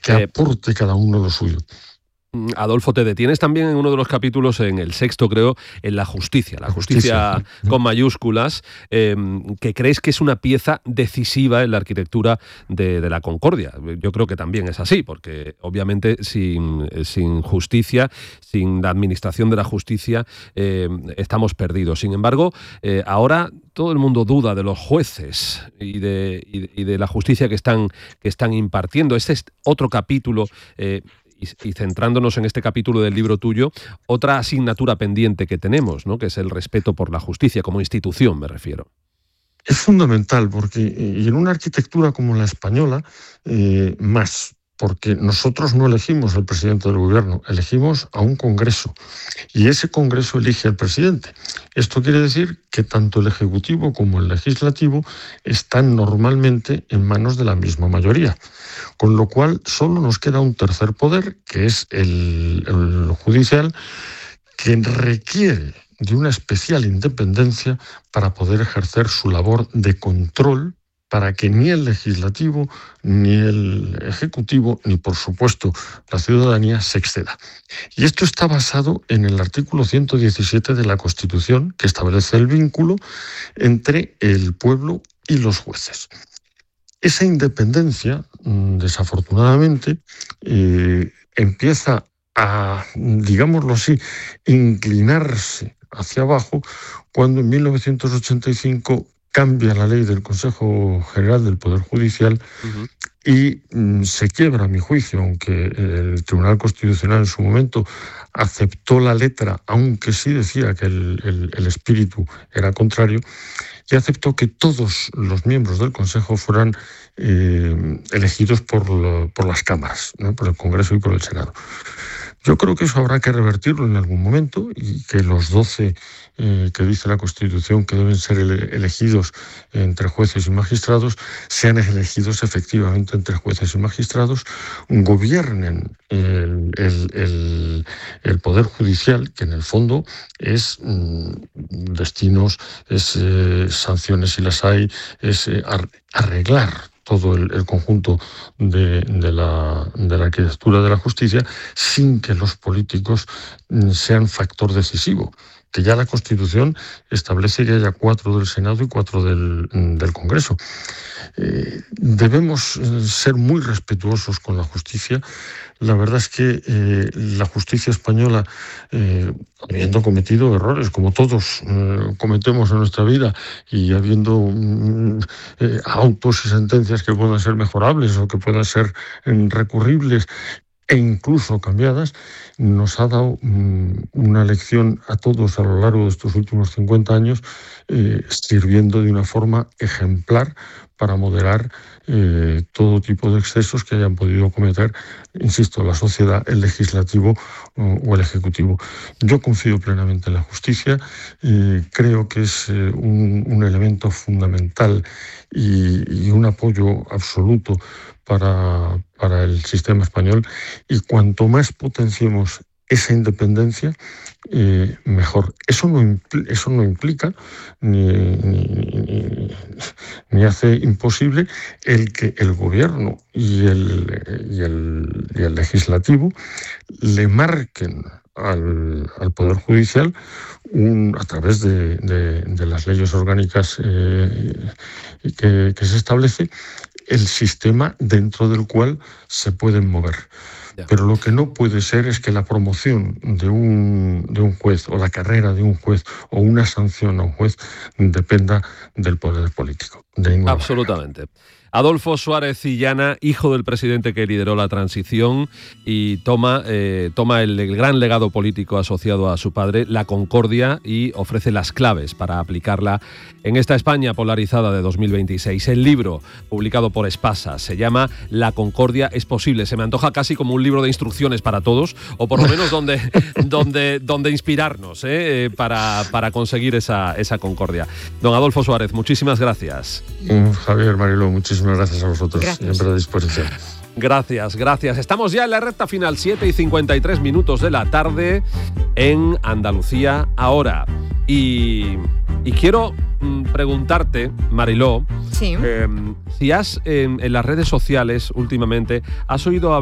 que aporte cada uno lo suyo. Adolfo, te detienes también en uno de los capítulos, en el 6º creo, en la justicia con mayúsculas, que crees que es una pieza decisiva en la arquitectura de la concordia. Yo creo que también es así, porque obviamente sin justicia, sin la administración de la justicia, estamos perdidos. Sin embargo, ahora todo el mundo duda de los jueces y de la justicia que están impartiendo. Este es otro capítulo. Y centrándonos en este capítulo del libro tuyo, otra asignatura pendiente que tenemos, ¿no?, que es el respeto por la justicia como institución, me refiero. Es fundamental, porque y en una arquitectura como la española, más, porque nosotros no elegimos al presidente del gobierno, elegimos a un Congreso, y ese Congreso elige al presidente. Esto quiere decir que tanto el Ejecutivo como el Legislativo están normalmente en manos de la misma mayoría, con lo cual solo nos queda un tercer poder, que es el judicial, que requiere de una especial independencia para poder ejercer su labor de control, para que ni el legislativo, ni el ejecutivo, ni por supuesto la ciudadanía se exceda. Y esto está basado en el artículo 117 de la Constitución, que establece el vínculo entre el pueblo y los jueces. Esa independencia, desafortunadamente, empieza a, digámoslo así, inclinarse hacia abajo cuando en 1985 cambia la ley del Consejo General del Poder Judicial y se quiebra, a mi juicio, aunque el Tribunal Constitucional en su momento aceptó la letra, aunque sí decía que el espíritu era contrario, y aceptó que todos los miembros del Consejo fueran elegidos por las cámaras, ¿no?, por el Congreso y por el Senado. Yo creo que eso habrá que revertirlo en algún momento, y que los 12 que dice la Constitución que deben ser elegidos entre jueces y magistrados sean elegidos efectivamente entre jueces y magistrados, gobiernen el Poder Judicial, que en el fondo es destinos, es sanciones si las hay, es arreglar todo el conjunto de la arquitectura de la justicia, sin que los políticos sean factor decisivo, que ya la Constitución establece que haya 4 del Senado y 4 del Congreso. Debemos ser muy respetuosos con la justicia. La verdad es que la justicia española, habiendo cometido errores, como todos cometemos en nuestra vida, y habiendo autos y sentencias que puedan ser mejorables o que puedan ser recurribles e incluso cambiadas, nos ha dado una lección a todos a lo largo de estos últimos 50 años, sirviendo de una forma ejemplar para moderar todo tipo de excesos que hayan podido cometer, insisto, la sociedad, el legislativo o el ejecutivo. Yo confío plenamente en la justicia, creo que es un elemento fundamental y un apoyo absoluto para el sistema español, y cuanto más potenciemos esa independencia, mejor. Eso no implica ni hace imposible el que el gobierno y el legislativo le marquen al Poder Judicial a través de las leyes orgánicas que se establece, el sistema dentro del cual se pueden mover. Pero lo que no puede ser es que la promoción de un juez, o la carrera de un juez, o una sanción a un juez dependa del poder político. Absolutamente. Adolfo Suárez Illana, hijo del presidente que lideró la transición, y toma el gran legado político asociado a su padre, la concordia, y ofrece las claves para aplicarla en esta España polarizada de 2026. El libro, publicado por Espasa, se llama La concordia es posible. Se me antoja casi como un libro de instrucciones para todos, o por lo menos donde inspirarnos para conseguir esa concordia. Don Adolfo Suárez, muchísimas gracias. Javier, Mariló, muchísimas gracias a vosotros. Gracias. Siempre a disposición. Gracias. Estamos ya en la recta final, 7:53 de la tarde en Andalucía ahora. Y quiero preguntarte, Mariló, sí, si has en las redes sociales últimamente has oído hablar